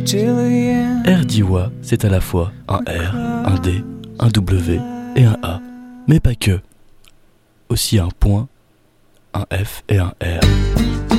RDIWA, c'est à la fois un R, un D, un W et un A, mais pas que. Aussi un point, un F et un R.